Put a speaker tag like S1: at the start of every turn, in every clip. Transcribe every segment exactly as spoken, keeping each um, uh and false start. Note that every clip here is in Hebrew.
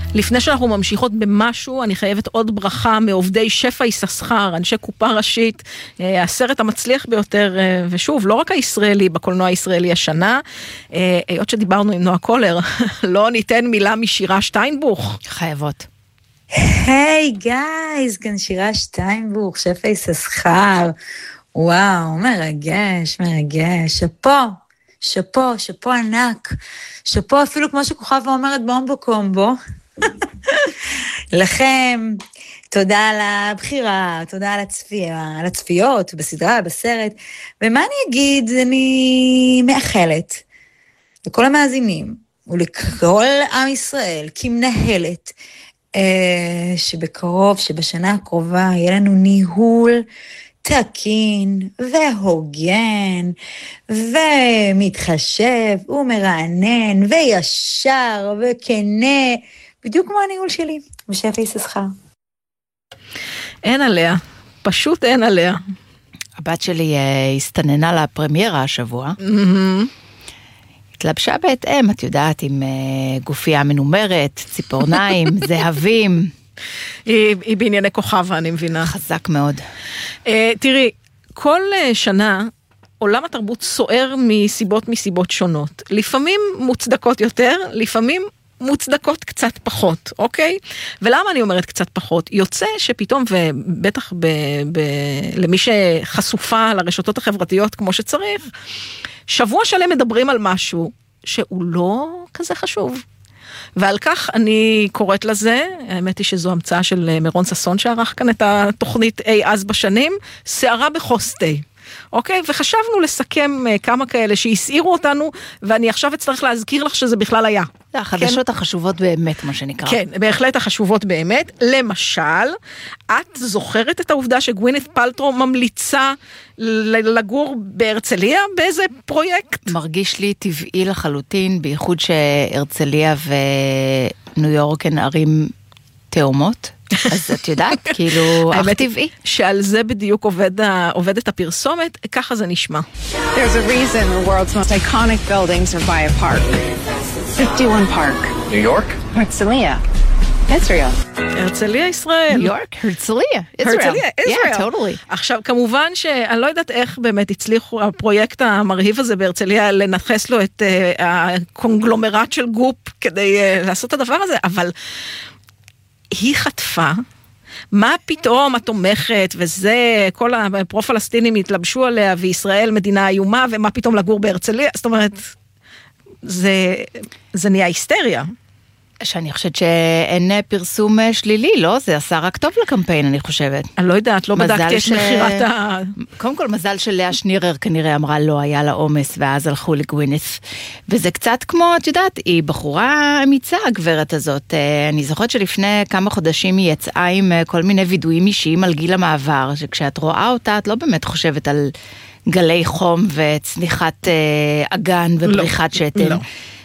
S1: לפני שאנחנו ממשיכות במשהו, אני חייבת עוד ברכה מעובדי שפע יששכר, אנשי קופה ראשית, הסרט המצליח ביותר, ושוב, לא רק הישראלי, בקולנוע הישראלי השנה, היות שדיברנו עם נועה קולר, לא ניתן מילה משירה שטיינבוך.
S2: חייבות.
S3: היי גייז, כאן שירה שטיינבוך, שפע יששכר, וואו, מרגש, מרגש, שפו, שפו, שפו ענק, שפו אפילו כמו שכוכב אומרת בומבו קומבו, לכם, תודה על הבחירה, תודה על הצפייה, על הצפיות, בסדרה, בסרט, ומה אני אגיד, אני מאחלת, לכל המאזינים, ולכל עם ישראל, כמנהלת, שבקרוב, שבשנה הקרובה, יהיה לנו ניהול תקין והוגן ומתחשב ומרענן וישר וכנה, בדיוק כמו הניהול שלי, בשפע יששכר.
S1: אין עליה, פשוט אין עליה.
S2: הבת שלי הסתננה לפרמיירה השבוע. התלבשה בהתאם, את יודעת, עם גופייה מנומרת, ציפורניים, זהבים.
S1: היא, היא בענייני כוכבה, אני מבינה.
S2: חזק מאוד.
S1: Uh, תראי, כל uh, שנה עולם התרבות סוער מסיבות מסיבות שונות. לפעמים מוצדקות יותר, לפעמים מוצדקות קצת פחות, אוקיי? ולמה אני אומרת קצת פחות? יוצא שפתאום, ובטח ב, ב, למי שחשופה לרשתות החברתיות כמו שצריך, שבוע שלם מדברים על משהו שהוא לא כזה חשוב. ועל כך אני קוראת לזה, האמת היא שזו המצאה של מירון ססון שערך כאן את התוכנית אי אז בשנים, שערה בחוסטי. אוקיי? וחשבנו לסכם כמה כאלה שהסעירו אותנו, ואני עכשיו אצטרך להזכיר לך שזה בכלל היה.
S2: זה החדשות כן? החשובות באמת, מה שנקרא.
S1: כן, בהחלט החשובות באמת. למשל, את זוכרת את העובדה שגווינית פלטרו ממליצה לגור בהרצליה באיזה פרויקט?
S2: מרגיש לי טבעי לחלוטין, בייחוד שהרצליה וניו יורק הן ערים תאומות. אז את יודעת, כאילו, אך טבעי.
S1: שעל זה בדיוק עובדת הפרסומת, ככה זה נשמע.
S4: There's a reason the world's most iconic buildings are by a park. fifty-one Park.
S5: New York?
S4: Herzliya. Israel.
S1: הרצליה, ישראל.
S2: New York, הרצליה.
S1: הרצליה, ישראל.
S2: Yeah, totally.
S1: עכשיו, כמובן שאני לא יודעת איך באמת הצליחו הפרויקט המרהיב הזה בהרצליה לנחס לו את הקונגלומרט של גופ כדי לעשות את הדבר הזה, אבל היא חטפה, מה פתאום התומכת, וזה, כל הפרו-פלסטינים התלבשו עליה, וישראל מדינה איומה, ומה פתאום לגור בהרצליה, זאת אומרת, זה, זה נהיה היסטריה.
S2: שאני חושבת שאין פרסום שלילי, לא? זה עשה רק טוב לקמפיין, אני חושבת.
S1: אני לא יודעת, לא בדקתי את
S2: ש...
S1: מחירת ה...
S2: קודם כל, מזל שלאה שנירר כנראה אמרה לא, היה לה אומס, ואז הלכו לגווינית. וזה קצת כמו, את יודעת, היא בחורה אמיצה, הגברת הזאת. אני זוכרת שלפני כמה חודשים היא יצאה עם כל מיני וידועים אישיים על גיל המעבר, שכשאת רואה אותה, את לא באמת חושבת על גלי חום וצניחת אגן ובריחת שתן. לא.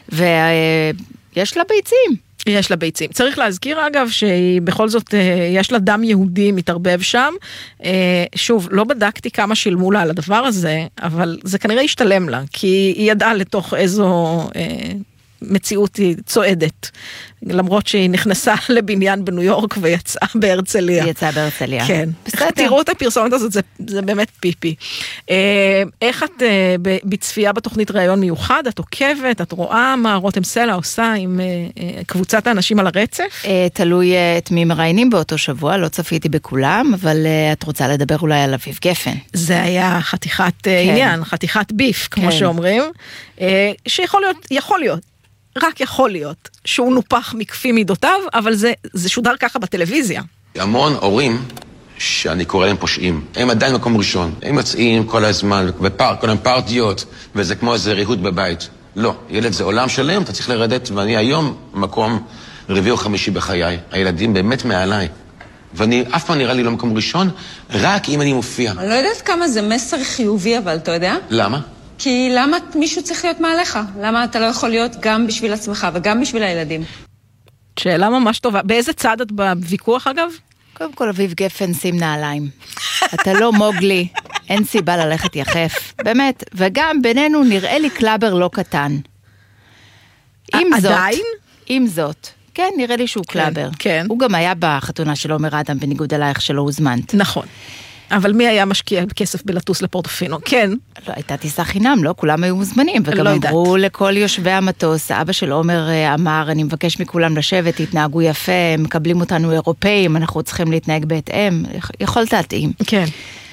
S2: ויש לה ביצים.
S1: יש לה ביצים. צריך להזכיר אגב שהיא בכל זאת, יש לה דם יהודי מתערבב שם. שוב, לא בדקתי כמה שילמו לה על הדבר הזה, אבל זה כנראה ישתלם לה, כי היא ידעה לתוך איזו מציאות היא צועדת. למרות שהיא נכנסה לבניין בניו יורק ויצאה בהרצליה.
S2: היא יצאה בהרצליה.
S1: כן. בסדר. תראו את הפרסומת הזאת, זה, זה באמת פיפי. איך את בצפייה בתוכנית ראיון מיוחד, את עוקבת, את רואה מה רותם סלע עושה עם קבוצת האנשים על הרצף?
S2: תלוי את מי מראיינים באותו שבוע, לא צפיתי בכולם, אבל את רוצה לדבר אולי על אביב גפן.
S1: זה היה חתיכת עניין, חתיכת ביף, כמו שאומרים, שיכול להיות, יכול להיות, רק יכול להיות שהוא נופח מכפי מידותיו, אבל זה, זה שודר ככה בטלוויזיה.
S5: המון הורים שאני קורא להם פושעים, הם עדיין מקום ראשון, הם יוצאים כל הזמן, בפארק, כל הפרטיות, וזה כמו איזה ריהוט בבית. לא, ילד זה עולם שלם, אתה צריך לרדת, ואני היום מקום רביעי או חמישי בחיי. הילדים באמת מעליי. ואני אף פעם נראה לי לא מקום ראשון, רק אם אני מופיע.
S6: אני לא יודעת כמה זה מסר חיובי, אבל אתה יודע?
S5: למה?
S6: כי למה מישהו צריך להיות מעליך? למה אתה לא יכול להיות גם בשביל עצמך וגם בשביל הילדים?
S1: שאלה ממש טובה. באיזה צד את בוויכוח אגב?
S2: קודם כל אביב גפן שים נעליים. אתה לא מוגלי, אין סיבה ללכת יחף. באמת, וגם בינינו נראה לי קלאבר לא קטן. עם זאת,
S1: עדיין?
S2: עם זאת, כן, נראה לי שהוא קלאבר.
S1: כן.
S2: הוא גם היה בחתונה של עומר אדם, בניגוד אלייך שלא הוזמנת.
S1: נכון. אבל מי היה משקיע כסף בלטוס לפורטופינו? כן.
S2: לא, הייתה טיסה חינם, לא? כולם היו מוזמנים, וגם אמרו לכל יושבי המטוס, אבא של עומר אמר, אני מבקש מכולם לשבת, תתנהגו יפה, מקבלים אותנו אירופאים, אנחנו צריכים להתנהג בהתאם, יכולת להתאים.
S1: כן.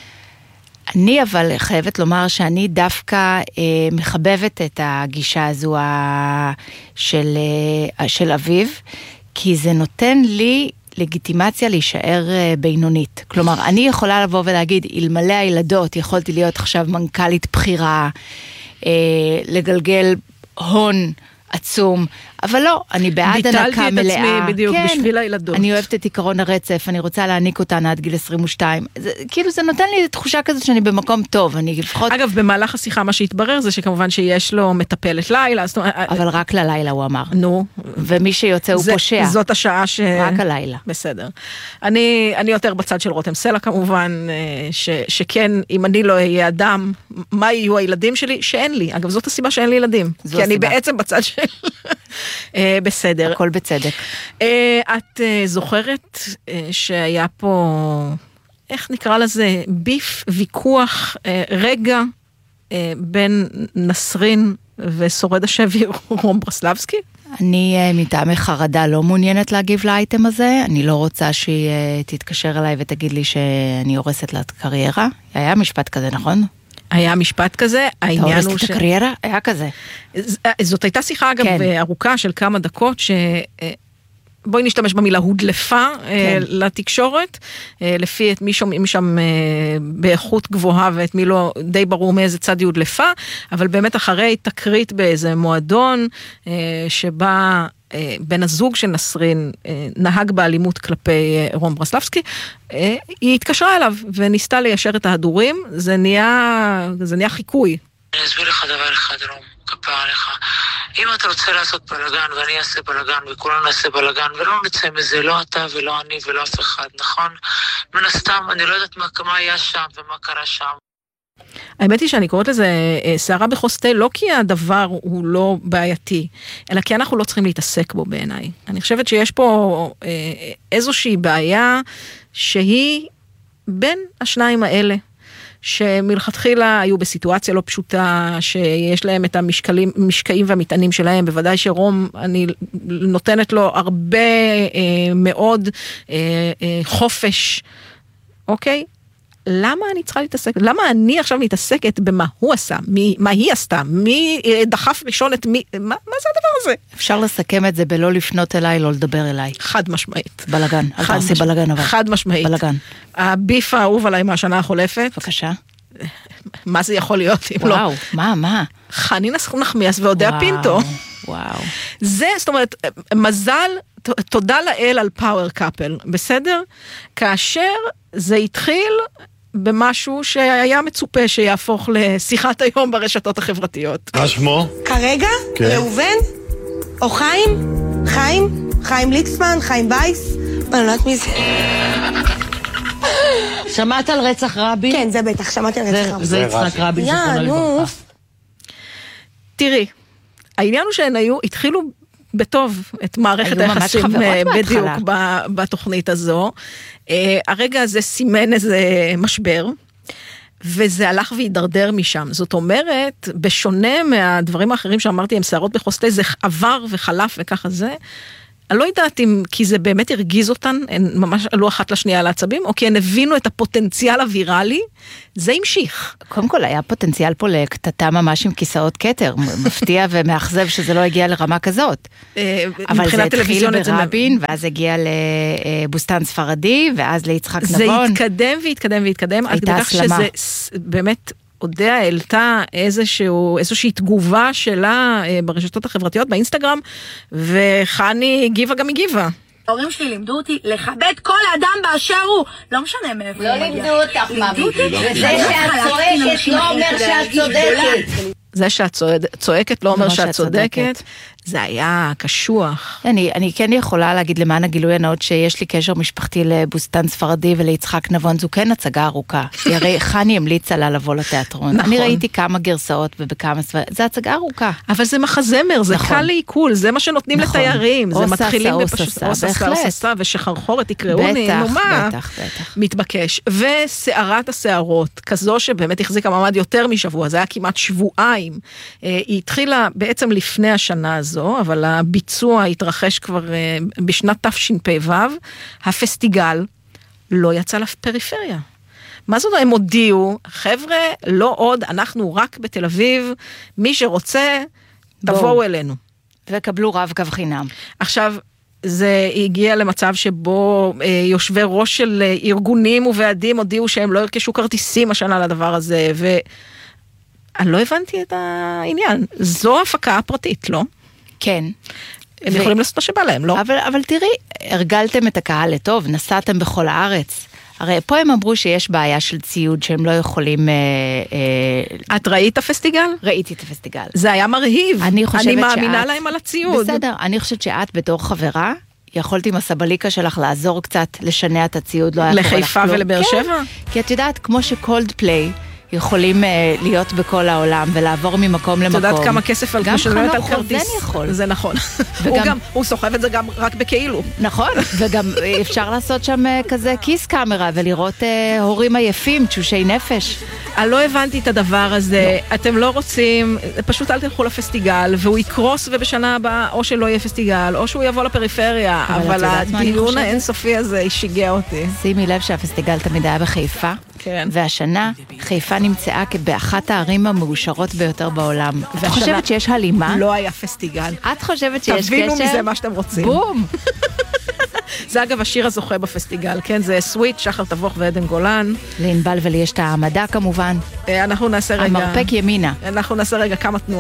S2: אני אבל חייבת לומר שאני דווקא אה, מחבבת את הגישה הזו של, אה, של אביב, כי זה נותן לי לגיטימציה להישאר אה, בינונית. כלומר, אני יכולה לבוא ולהגיד, אלמלא הילדות יכולתי להיות עכשיו מנכ"לית בחירה, אה, לגלגל הון עצום, אבל לא, אני בעד הנקה מלאה.
S1: ביטלתי את עצמי בדיוק כן, בשביל הילדות.
S2: אני אוהבת את עיקרון הרצף, אני רוצה להעניק אותן עד גיל עשרים ושתיים. זה, כאילו זה נותן לי תחושה כזאת שאני במקום טוב, אני לפחות...
S1: אגב, במהלך השיחה מה שהתברר זה שכמובן שיש לו מטפלת לילה. זאת אומרת,
S2: אבל רק ללילה הוא אמר.
S1: נו.
S2: ומי שיוצא הוא
S1: זה,
S2: פושע.
S1: זאת השעה ש...
S2: רק הלילה.
S1: בסדר. אני, אני יותר בצד של רותם סלע כמובן, ש, שכן, אם אני לא אהיה אדם, מה יהיו הילדים שלי? שאין לי. אגב, זאת הסיבה שאין לי ילדים. כי הסיבה. אני בעצם בצד של... בסדר.
S2: הכל בצדק.
S1: את זוכרת שהיה פה, איך נקרא לזה, ביף, ויכוח, רגע בין נסרין ושורד השבי רום ברסלבסקי?
S2: אני מטעמי חרדה לא מעוניינת להגיב לאייטם הזה, אני לא רוצה שהיא תתקשר אליי ותגיד לי שאני הורסת לה את קריירה. היה משפט כזה, נכון?
S1: היה משפט כזה, העניין הוא ש...
S2: אתה הורסת את הקריירה? היה כזה.
S1: זאת הייתה שיחה אגב ארוכה של כמה דקות, ש... בואי נשתמש במילה הודלפה לתקשורת, לפי את מי שומעים שם באיכות גבוהה, ואת מי לא די ברור מאיזה צד היא הודלפה, אבל באמת אחרי תקרית באיזה מועדון, שבה בן הזוג של נסרין נהג באלימות כלפי רום ברסלבסקי, היא התקשרה אליו וניסתה ליישר את ההדורים, זה נהיה, זה נהיה חיקוי.
S7: אני אסביר לך דבר אחד, רום, כפה עליך. אם אתה רוצה לעשות בלגן ואני אעשה בלגן וכולנו נעשה בלגן ולא נצא מזה, לא אתה ולא אני ולא אף אחד, נכון? מן הסתם, אני לא יודעת מה, מה היה שם ומה קרה שם.
S1: האמת היא שאני קוראת לזה שערה בחוסטה, לא כי הדבר הוא לא בעייתי, אלא כי אנחנו לא צריכים להתעסק בו בעיניי. אני חושבת שיש פה איזושהי בעיה שהיא בין השניים האלה, שמלכתחילה היו בסיטואציה לא פשוטה, שיש להם את המשקעים, המשקעים והמטענים שלהם, בוודאי שרום, אני נותנת לו הרבה אה, מאוד אה, אה, חופש, אוקיי? למה אני צריכה להתעסק? למה אני עכשיו מתעסקת במה הוא עשה? מי, מה היא עשתה? מי דחף ראשון את מי? מה, מה זה הדבר הזה?
S2: אפשר לסכם את זה בלא לפנות אליי, לא לדבר אליי.
S1: חד משמעית.
S2: בלגן. אל תעשי בלגן אבל.
S1: חד משמעית.
S2: בלגן.
S1: הביף האהוב עליי מהשנה החולפת.
S2: בבקשה.
S1: מה זה יכול להיות אם לא?
S2: וואו, מה, מה?
S1: חני נחמיאס ועודיה פינטו.
S2: וואו.
S1: זה, זאת אומרת, מזל, תודה לאל על פאוור קאפל, בסדר? כאשר זה התחיל במשהו שהיה מצופה שיהפוך לשיחת היום ברשתות החברתיות.
S8: מה שמו?
S9: כרגע?
S8: כן.
S9: ראובן? או חיים? חיים? חיים ליקסמן? חיים בייס? אני לא יודעת מי זה.
S10: שמעת על רצח רבין?
S9: כן, זה בטח, שמעתי על רצח רבין.
S10: זה יצחק רבין, זכרונו לברכה.
S1: תראי, העניין הוא שהן היו, התחילו בטוב את מערכת היחסים בדיוק בתוכנית הזו. הרגע הזה סימן איזה משבר, וזה הלך והידרדר משם. זאת אומרת, בשונה מהדברים האחרים שאמרתי, הם שערות בחוסטה, זה עבר וחלף וככה זה, אני לא יודעת אם, כי זה באמת הרגיז אותן, הן ממש עלו אחת לשנייה על העצבים, או כי הן הבינו את הפוטנציאל הוויראלי, זה המשיך.
S2: קודם כל, היה פוטנציאל פה לקטטה ממש עם כיסאות כתר, מפתיע ומאכזב שזה לא הגיע לרמה כזאת. אבל זה התחיל ברבין, ואז הגיע לבוסטן ספרדי, ואז ליצחק נבון.
S1: זה התקדם והתקדם והתקדם,
S2: הייתה הסלמה.
S1: שזה באמת... אודיה העלתה איזשהו, איזושהי תגובה שלה ברשתות החברתיות, באינסטגרם, וחני הגיבה גם הגיבה.
S9: ההורים שלי לימדו אותי לכבד כל אדם באשר הוא, לא משנה מאיפה.
S10: לא לימדו אותך, מאמי. וזה שאת צועקת לא אומר שאת צודקת.
S1: זה שאת צועקת לא אומר שאת צודקת. זה היה קשוח.
S2: אני, אני כן יכולה להגיד למען הגילוי הנאות שיש לי קשר משפחתי לבוסטן ספרדי וליצחק נבון, זו כן הצגה ארוכה. הרי חני המליצה לה לבוא לתיאטרון.
S1: נכון.
S2: אני ראיתי כמה גרסאות ובכמה ספר... זה הצגה ארוכה.
S1: אבל זה מחזמר, זה
S2: נכון.
S1: קל לעיכול, זה מה שנותנים
S2: נכון.
S1: לתיירים. זה
S2: אוססה,
S1: מתחילים
S2: אוססה,
S1: בפשוט, אוססה,
S2: בהחלט.
S1: אוססה, ושחרחורת תקראוני,
S2: בטח,
S1: נו מה?
S2: בטח, בטח.
S1: מתבקש. ושערת השערות, כזו שבאמת החזיקה מעמד יותר משבוע, זה היה כמעט שבועיים. היא התחילה בעצם לפני השנה הזו, אבל הביצוע התרחש כבר בשנת תשפ"ו. הפסטיגל לא יצא לפריפריה. מה זאת אומרת? הם הודיעו, חבר'ה, לא עוד, אנחנו רק בתל אביב, מי שרוצה, תבואו אלינו.
S2: וקבלו רב קו חינם. עכשיו,
S1: זה הגיע למצב שבו אה, יושבי ראש של אה, ארגונים וועדים הודיעו שהם לא ירכשו כרטיסים השנה לדבר הזה, ואני לא הבנתי את העניין. זו הפקה הפרטית, לא?
S2: כן.
S1: הם ו... יכולים לעשות מה שבא להם, לא?
S2: אבל, אבל תראי, הרגלתם את הקהל לטוב, נסעתם בכל הארץ. הרי פה הם אמרו שיש בעיה של ציוד שהם לא יכולים... אה,
S1: אה... את ראית הפסטיגל?
S2: ראיתי את הפסטיגל.
S1: זה היה מרהיב.
S2: אני חושבת
S1: אני מאמינה
S2: שאת...
S1: להם על הציוד.
S2: בסדר, אני חושבת שאת בתור חברה, יכולת עם הסבליקה שלך לעזור קצת לשנע את הציוד. לא
S1: לחיפה ולבאר שבע?
S2: כן, כי את יודעת, כמו שקולד פליי, יכולים uh, להיות בכל העולם ולעבור ממקום למקום.
S1: את יודעת כמה כסף על משלמת על כרטיס?
S2: גם חנוך יכול.
S1: זה נכון. וגם, הוא, גם, הוא סוחב את זה גם רק בכאילו.
S2: נכון, וגם אפשר לעשות שם uh, כזה כיס קאמרה ולראות uh, הורים עייפים, תשושי נפש.
S1: אני לא הבנתי את הדבר הזה. לא. אתם לא רוצים, פשוט אל תלכו לפסטיגל, והוא יקרוס ובשנה הבאה או שלא יהיה פסטיגל, או שהוא יבוא לפריפריה, אבל, אבל הדיון האינסופי הזה שיגע אותי.
S2: שימי לב שהפסטיגל תמיד היה בחיפה.
S1: כן.
S2: והשנה חיפה נמצאה באחת הערים המאושרות ביותר בעולם. את חושבת שיש הלימה?
S1: לא היה פסטיגל.
S2: את חושבת שיש קשר?
S1: תבינו מזה מה שאתם רוצים.
S2: בום!
S1: זה אגב השיר הזוכה בפסטיגל, כן? זה סוויט, שחר תבוך ועדן גולן.
S2: לענבל ולי יש את העמדה כמובן.
S1: אנחנו נעשה רגע...
S2: המרפק ימינה.
S1: אנחנו נעשה רגע כמה תנועות.